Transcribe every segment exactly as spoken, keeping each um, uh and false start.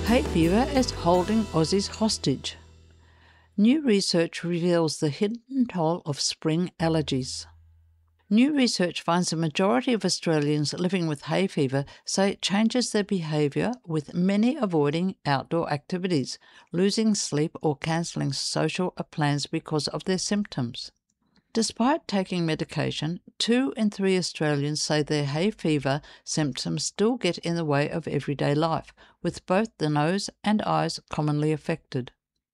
Hay fever is holding Aussies hostage. New research reveals the hidden toll of spring allergies. New research finds the majority of Australians living with hay fever say it changes their behaviour, with many avoiding outdoor activities, losing sleep or cancelling social plans because of their symptoms. Despite taking medication, two in three Australians say their hay fever symptoms still get in the way of everyday life, with both the nose and eyes commonly affected.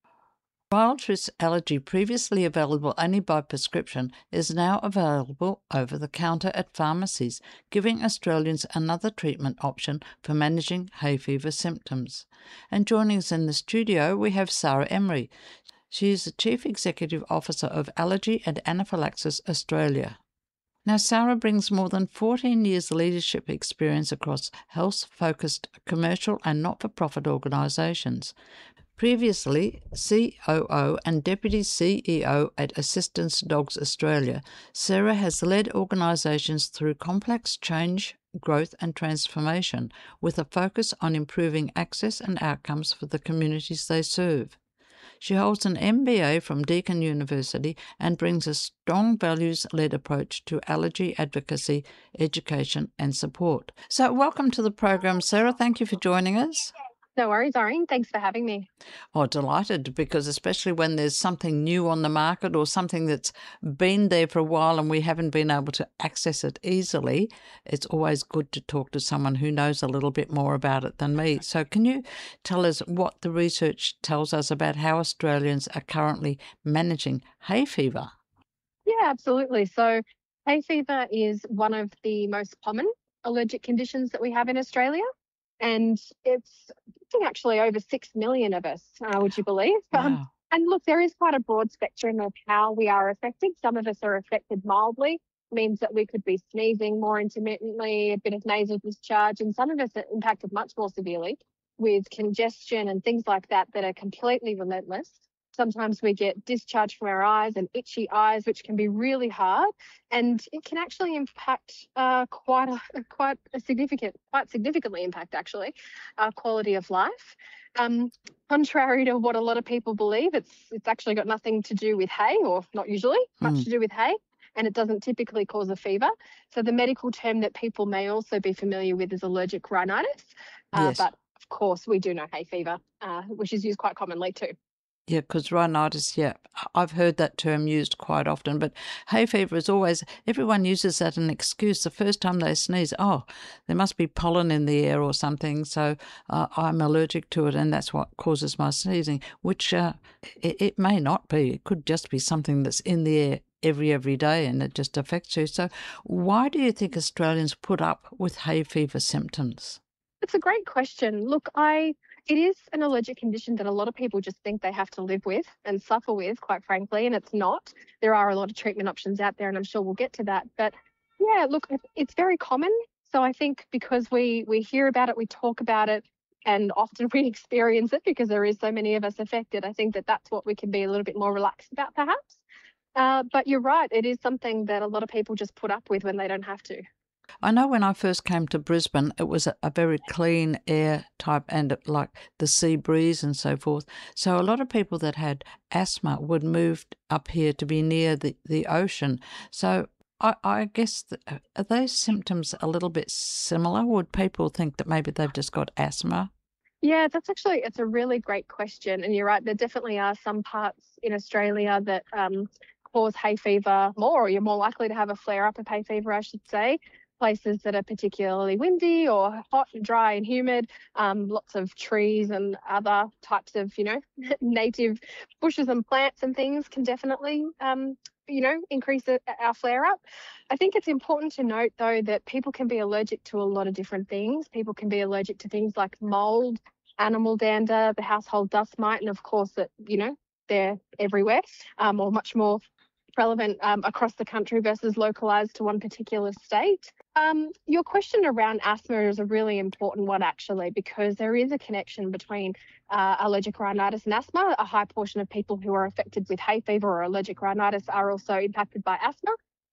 Ryaltris allergy, previously available only by prescription, is now available over the counter at pharmacies, giving Australians another treatment option for managing hay fever symptoms. And joining us in the studio, we have Sarah Emery. She is the Chief Executive Officer of Allergy and Anaphylaxis Australia. Now, Sarah brings more than fourteen years leadership experience across health-focused commercial and not-for-profit organisations. Previously C O O and Deputy C E O at Assistance Dogs Australia, Sarah has led organisations through complex change, growth and transformation, with a focus on improving access and outcomes for the communities they serve. She holds an M B A from Deakin University and brings a strong values-led approach to allergy advocacy, education and support. So welcome to the program, Sarah. Thank you for joining us. No worries, Irene. Thanks for having me. Oh, delighted, because especially when there's something new on the market or something that's been there for a while and we haven't been able to access it easily, it's always good to talk to someone who knows a little bit more about it than me. So can you tell us what the research tells us about how Australians are currently managing hay fever? Yeah, absolutely. So hay fever is one of the most common allergic conditions that we have in Australia. And it's actually over six million of us, uh, would you believe? Wow. Um, and look, there is quite a broad spectrum of how we are affected. Some of us are affected mildly, means that we could be sneezing more intermittently, a bit of nasal discharge, and some of us are impacted much more severely with congestion and things like that that are completely relentless. Sometimes we get discharge from our eyes and itchy eyes, which can be really hard, and it can actually impact uh, quite a quite a significant, quite significantly impact actually our quality of life. Um, contrary to what a lot of people believe, it's it's actually got nothing to do with hay, or not usually much Mm. to do with hay, and it doesn't typically cause a fever. So the medical term that people may also be familiar with is allergic rhinitis, uh, Yes. but of course we do know hay fever, uh, which is used quite commonly too. Yeah, because rhinitis, yeah, I've heard that term used quite often, but hay fever is always, everyone uses that as an excuse. The first time they sneeze, oh, there must be pollen in the air or something, so uh, I'm allergic to it, and that's what causes my sneezing, which uh, it, it may not be. It could just be something that's in the air every, every day, and it just affects you. So why do you think Australians put up with hay fever symptoms? It's a great question. Look, I it is an allergic condition that a lot of people just think they have to live with and suffer with, quite frankly, and it's not. There are a lot of treatment options out there, and I'm sure we'll get to that. But yeah, look, it- it's very common. So I think because we we hear about it, we talk about it, and often we experience it because there is so many of us affected. I think that that's what we can be a little bit more relaxed about, perhaps. Uh, but you're right, it is something that a lot of people just put up with when they don't have to. I know when I first came to Brisbane, it was a, a very clean air type and it, like the sea breeze and so forth. So a lot of people that had asthma would move up here to be near the, the ocean. So I, I guess, that, are those symptoms a little bit similar? Would people think that maybe they've just got asthma? Yeah, that's actually it's a really great question, and you're right. There definitely are some parts in Australia that um, cause hay fever more, or you're more likely to have a flare up of hay fever, I should say. Places that are particularly windy or hot and dry and humid, um, lots of trees and other types of, you know, native bushes and plants and things can definitely, um, you know, increase the, our flare up. I think it's important to note, though, that people can be allergic to a lot of different things. People can be allergic to things like mold, animal dander, the household dust mite, and of course that, you know, they're everywhere, um, or much more relevant um, across the country versus localised to one particular state. Um, your question around asthma is a really important one, actually, because there is a connection between uh, allergic rhinitis and asthma. A high portion of people who are affected with hay fever or allergic rhinitis are also impacted by asthma.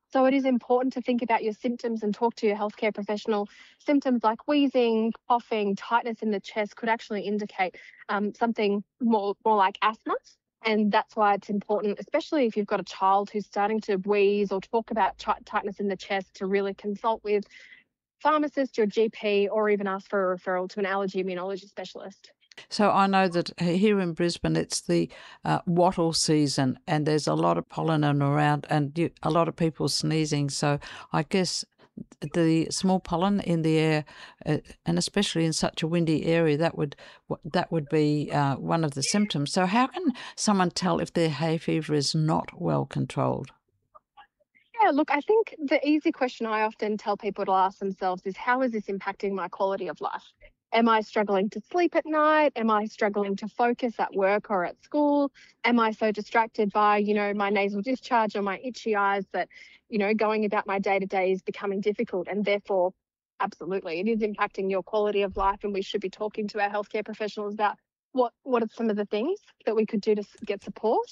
So it is important to think about your symptoms and talk to your healthcare professional. Symptoms like wheezing, coughing, tightness in the chest could actually indicate um, something more, more like asthma. And that's why it's important, especially if you've got a child who's starting to wheeze or talk about ch- tightness in the chest, to really consult with pharmacist, your G P, or even ask for a referral to an allergy immunology specialist. So I know that here in Brisbane it's the uh, wattle season, and there's a lot of pollen around, and you, a lot of people sneezing. So I guess the small pollen in the air, uh, and especially in such a windy area, that would that would be uh, one of the symptoms. So how can someone tell if their hay fever is not well controlled? Yeah, look, I think the easy question I often tell people to ask themselves is, how is this impacting my quality of life? Am I struggling to sleep at night? Am I struggling to focus at work or at school? Am I so distracted by, you know, my nasal discharge or my itchy eyes that, you know, going about my day to day is becoming difficult? And therefore, absolutely, it is impacting your quality of life. And we should be talking to our healthcare professionals about what, what are some of the things that we could do to get support.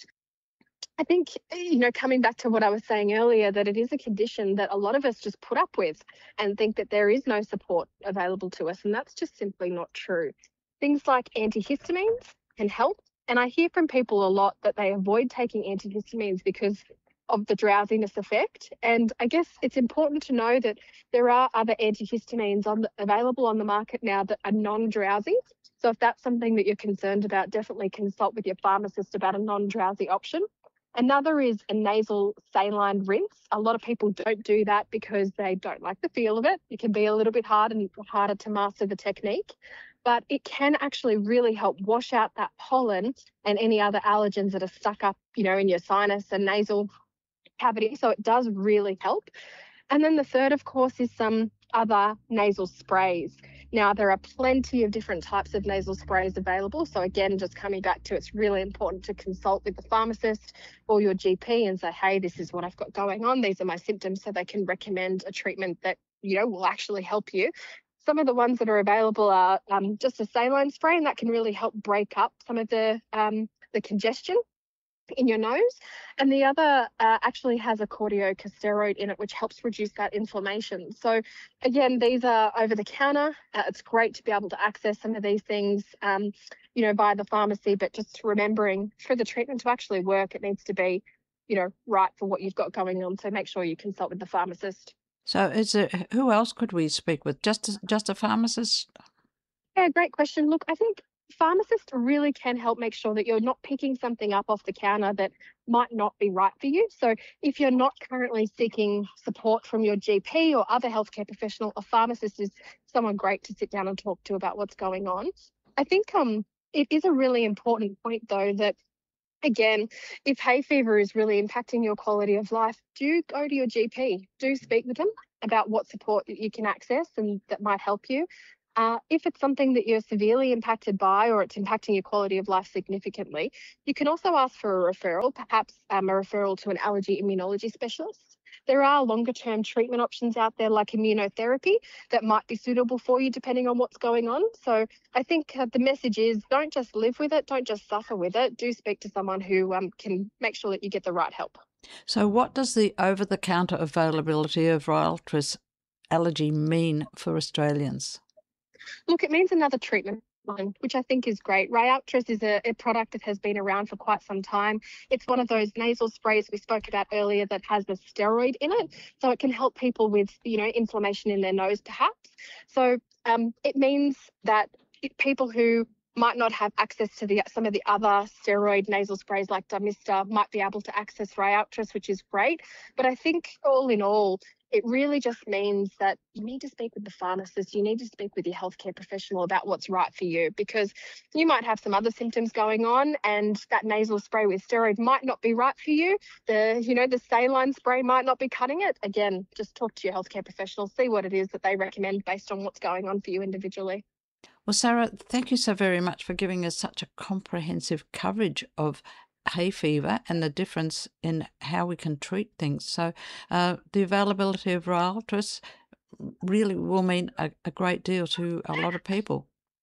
I think, you know, coming back to what I was saying earlier, that it is a condition that a lot of us just put up with and think that there is no support available to us. And that's just simply not true. Things like antihistamines can help. And I hear from people a lot that they avoid taking antihistamines because of the drowsiness effect. And I guess it's important to know that there are other antihistamines on the, available on the market now that are non-drowsy. So if that's something that you're concerned about, definitely consult with your pharmacist about a non-drowsy option. Another is a nasal saline rinse. A lot of people don't do that because they don't like the feel of it. It can be a little bit hard and harder to master the technique, but it can actually really help wash out that pollen and any other allergens that are stuck up, you know, in your sinus and nasal cavity. So it does really help. And then the third, of course, is some other nasal sprays. Now, there are plenty of different types of nasal sprays available. So again, just coming back to, it's really important to consult with the pharmacist or your G P and say, hey, this is what I've got going on. These are my symptoms, so they can recommend a treatment that, you know, will actually help you. Some of the ones that are available are um, just a saline spray, and that can really help break up some of the um, the congestion in your nose. And the other uh, actually has a corticosteroid in it, which helps reduce that inflammation. So again, these are over the counter. Uh, it's great to be able to access some of these things, um, you know, via the pharmacy, but just remembering, for the treatment to actually work, it needs to be, you know, right for what you've got going on. So make sure you consult with the pharmacist. So is it, who else could we speak with? Just a, just a pharmacist? Yeah, great question. Look, I think pharmacists really can help make sure that you're not picking something up off the counter that might not be right for you. So if you're not currently seeking support from your G P or other healthcare professional, a pharmacist is someone great to sit down and talk to about what's going on. I think um, it is a really important point, though, that again, if hay fever is really impacting your quality of life, do go to your G P. Do speak with them about what support you can access and that might help you. Uh, if it's something that you're severely impacted by or it's impacting your quality of life significantly, you can also ask for a referral, perhaps um, a referral to an allergy immunology specialist. There are longer term treatment options out there like immunotherapy that might be suitable for you depending on what's going on. So I think uh, the message is, don't just live with it, don't just suffer with it. Do speak to someone who um, can make sure that you get the right help. So what does the over-the-counter availability of Ryaltris allergy mean for Australians? Look, it means another treatment, which I think is great. Ryaltris is a, a product that has been around for quite some time. It's one of those nasal sprays we spoke about earlier that has a steroid in it, so it can help people with, you know, inflammation in their nose, perhaps. So um, it means that people who might not have access to the some of the other steroid nasal sprays like Dymista might be able to access Ryaltris, which is great. But I think all in all, it really just means that you need to speak with the pharmacist, you need to speak with your healthcare professional about what's right for you, because you might have some other symptoms going on and that nasal spray with steroid might not be right for you. The, you know, the saline spray might not be cutting it. Again, just talk to your healthcare professional, see what it is that they recommend based on what's going on for you individually. Well, Sarah, thank you so very much for giving us such a comprehensive coverage of hay fever and the difference in how we can treat things. So uh, the availability of Ryaltris really will mean a, a great deal to a lot of people.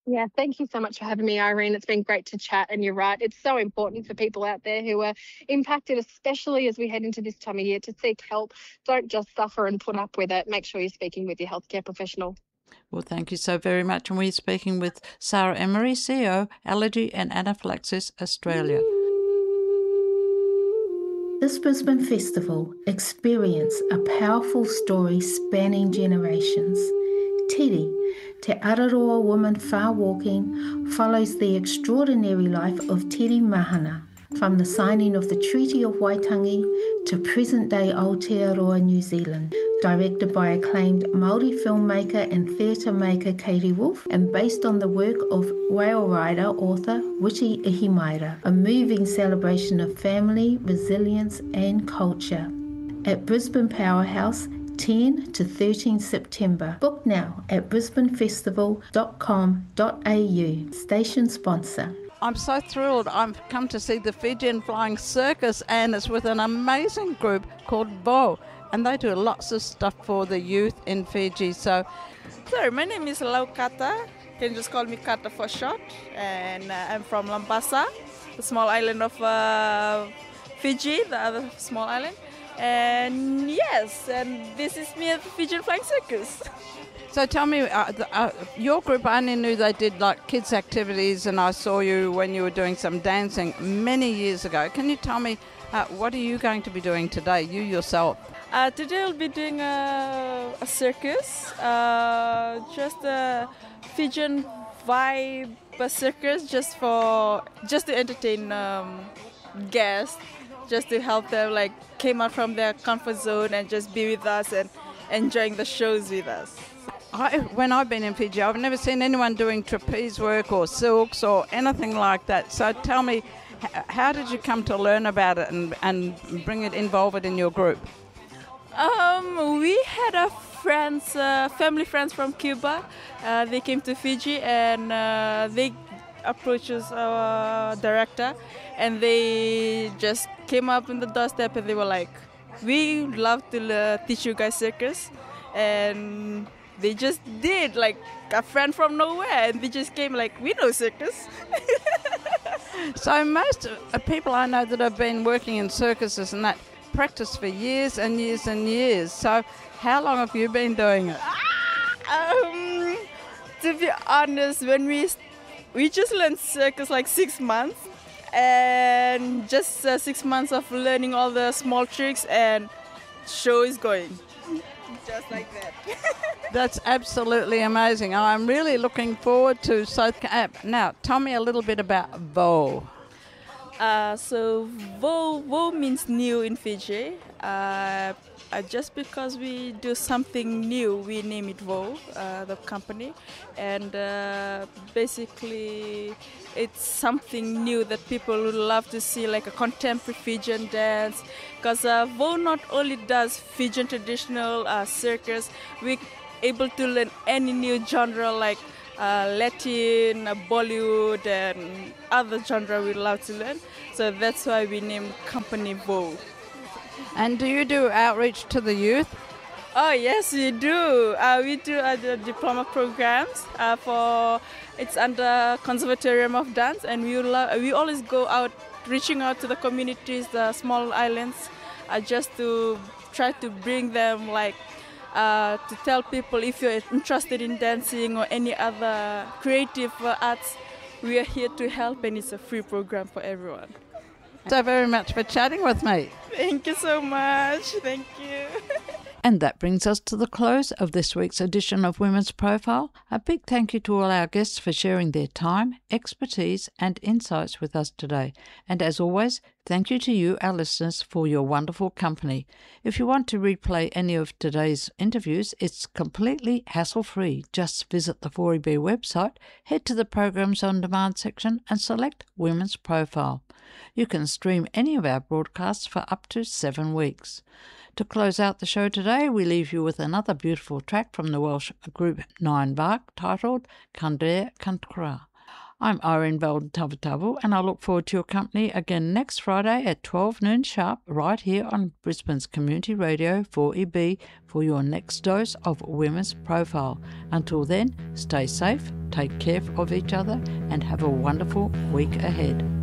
Yeah, thank you so much for having me, Irene. It's been great to chat, and you're right. It's so important for people out there who are impacted, especially as we head into this time of year, to seek help. Don't just suffer and put up with it. Make sure you're speaking with your healthcare professional. Well, thank you so very much. And we're speaking with Sarah Emery, C E O, Allergy and Anaphylaxis Australia. This Brisbane Festival experience a powerful story spanning generations. Tiri, Te Araroa Woman Far Walking, follows the extraordinary life of Tiri Mahana, from the signing of the Treaty of Waitangi to present-day Aotearoa, New Zealand. Directed by acclaimed Māori filmmaker and theatre maker Katie Wolf, and based on the work of whale rider author Witi Ihimaera, a moving celebration of family, resilience and culture. At Brisbane Powerhouse, ten to thirteen September. Book now at brisbane festival dot com dot a u. Station sponsor. I'm so thrilled. I've come to see the Fijian Flying Circus, and it's with an amazing group called Vo, and they do lots of stuff for the youth in Fiji. So, Sorry, my name is Lau Kata. You can just call me Kata for short. And uh, I'm from Lampasa, the small island of uh, Fiji, the other small island. And yes, and this is me at the Fijian Flying Circus. so tell me, uh, the, uh, your group, I only knew they did like kids' activities, and I saw you when you were doing some dancing many years ago. Can you tell me, uh, what are you going to be doing today, you yourself? Uh, today I'll be doing a, a circus, uh, just a Fijian vibe circus, just for just to entertain um, guests, just to help them like came out from their comfort zone and just be with us and enjoying the shows with us. I, when I've been in Fiji, I've never seen anyone doing trapeze work or silks or anything like that. So tell me, h- how did you come to learn about it and, and bring it, involve it in your group? Um, we had a friends, uh, family friends from Cuba. Uh, they came to Fiji and uh, they approached our director, and they just came up in the doorstep and they were like, "We love to uh, teach you guys circus," and they just did, like a friend from nowhere, and they just came like, "We know circus." So most uh, people I know that have been working in circuses and that practice for years and years and years. So how long have you been doing it? Um, to be honest, when we we just learned circus like six months, and just uh, six months of learning all the small tricks, and show is going. Just like that. That's absolutely amazing. I'm really looking forward to. So uh, now, tell me a little bit about Vo. Uh, so Vo Vo means new in Fiji. Uh, uh, just because we do something new, we name it Vo, uh, the company, and uh, basically it's something new that people would love to see, like a contemporary Fijian dance. Because uh, Vo not only does Fijian traditional uh, circus, we're able to learn any new genre like uh, Latin, uh, Bollywood, and other genre we love to learn. So that's why we named company Vo. And do you do outreach to the youth? Oh yes, we do. Uh, we do uh, the diploma programs uh, for it's under Conservatorium of Dance, and we lo- we always go out, reaching out to the communities, the small islands, uh, just to try to bring them like uh, to tell people if you're interested in dancing or any other creative uh, arts, we are here to help, and it's a free program for everyone. So very much for chatting with me. Thank you so much. Thank you. And that brings us to the close of this week's edition of Women's Profile. A big thank you to all our guests for sharing their time, expertise and insights with us today. And as always, thank you to you, our listeners, for your wonderful company. If you want to replay any of today's interviews, it's completely hassle-free. Just visit the four E B website, head to the Programs on Demand section and select Women's Profile. You can stream any of our broadcasts for up to seven weeks. To close out the show today, we leave you with another beautiful track from the Welsh group Nine Bark titled Candre Cantcra. I'm Irene Belden Tavatavu, and I look forward to your company again next Friday at twelve noon sharp, right here on Brisbane's Community Radio four E B for your next dose of Women's Profile. Until then, stay safe, take care of each other, and have a wonderful week ahead.